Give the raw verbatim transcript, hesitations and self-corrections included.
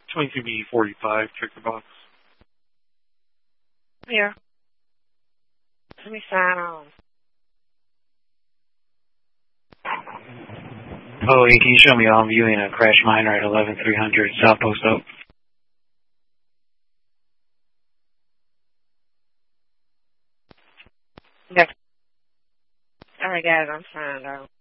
twenty-two B forty-five, check the box. Here. Let me sign on. Oh, hey, can you show me I'm viewing a crash miner at eleven three hundred South Post Oak? Yes. All right, guys, I'm signed on.